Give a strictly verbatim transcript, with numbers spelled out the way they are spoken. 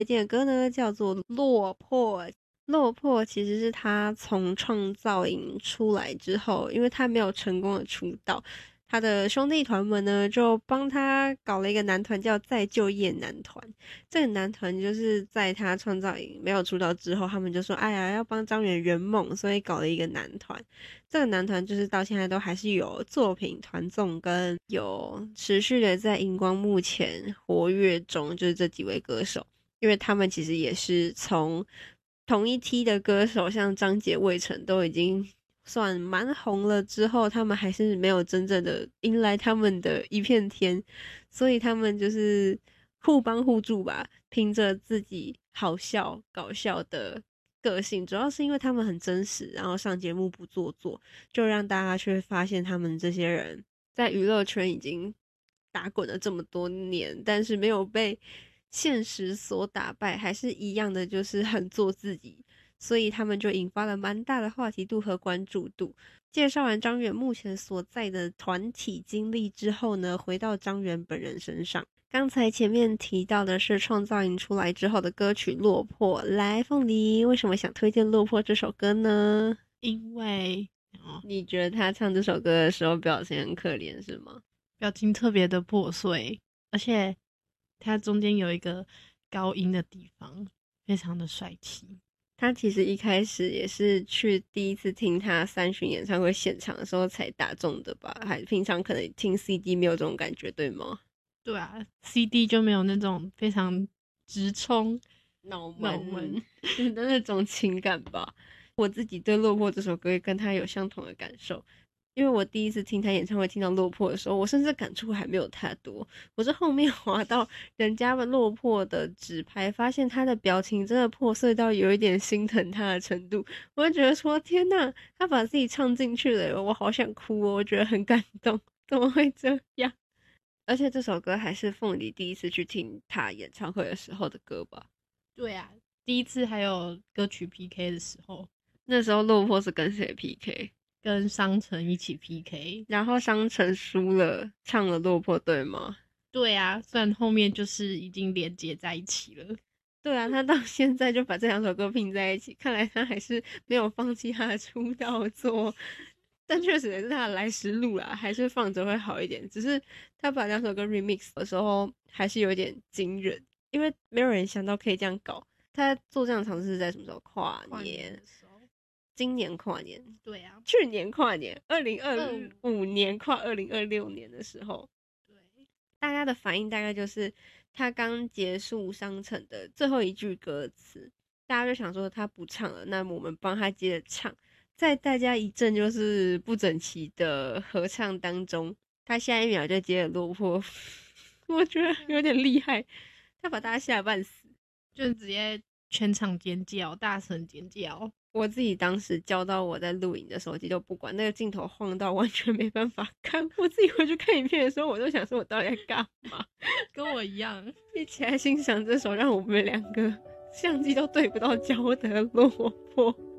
推荐的歌呢叫做《落魄》。落魄其实是他从创造营出来之后，因为他没有成功的出道，他的兄弟团们呢就帮他搞了一个男团叫再就业男团。这个男团就是在他创造营没有出道之后，他们就说哎呀要帮张元圆梦，所以搞了一个男团。这个男团就是到现在都还是有作品团综跟有持续的在荧光幕前活跃中，就是这几位歌手。因为他们其实也是从同一梯的歌手，像张杰、魏晨都已经算蛮红了之后，他们还是没有真正的迎来他们的一片天，所以他们就是互帮互助吧，凭着自己好笑搞笑的个性，主要是因为他们很真实，然后上节目不做作，就让大家却发现他们这些人在娱乐圈已经打滚了这么多年，但是没有被现实所打败，还是一样的，就是很做自己，所以他们就引发了蛮大的话题度和关注度。介绍完张远目前所在的团体经历之后呢，回到张远本人身上。刚才前面提到的是创造营出来之后的歌曲《落魄》，来，凤梨为什么想推荐《落魄》这首歌呢？ 因为、 哦、你觉得他唱这首歌的时候表情很可怜是吗？ 表情特别的破碎，而且他中间有一个高音的地方非常的帅气。 他其实一开始也是去第一次听他三巡演唱会现场的时候才打中的吧，还平常可能听 C D 没有这种感觉对吗？ 对啊， C D 就没有那种非常直冲脑门的那种情感吧。我自己对落魄这首歌也跟他有相同的感受，因为我第一次听他演唱会听到落魄的时候，我甚至感触还没有太多，我是后面滑到人家的落魄的直拍，发现他的表情真的破碎到有一点心疼他的程度，我就觉得说天哪，他把自己唱进去了，我好想哭哦，我觉得很感动，怎么会这样？而且这首歌还是凤梨第一次去听他演唱会的时候的歌吧？ 对啊，第一次还有歌曲 P K 的时候， 那时候落魄是跟谁 P K？ 跟商城一起 P K， 然后商城输了，唱了落魄对吗？ 对啊，虽然后面就是已经连接在一起了。 对啊，他到现在就把这两首歌拼在一起，看来他还是没有放弃他的出道作，但确实也是他的来时路啦，还是放着会好一点。只是他把两首歌 remix 的时候，还是有点惊人，因为没有人想到可以这样搞。他做这样的尝试是在什么时候？跨年的时候，今年跨年， 对啊， 去年跨年，二零二五年跨二零二六年的时候， 对， 大家的反应大概就是他刚结束商城的最后一句歌词，大家就想说他不唱了，那么我们帮他接着唱。在大家一阵就是不整齐的合唱当中，他下一秒就接了落魄，我觉得有点厉害，他把大家吓半死， 就直接全场尖叫，大声尖叫。 我自己当时交到我在录影的手机都不管，那个镜头晃到完全没办法看。我自己回去看影片的时候，我都想说我到底在干嘛？ 跟我一样， 一起来欣赏这首让我们两个相机都对不到焦的落魄。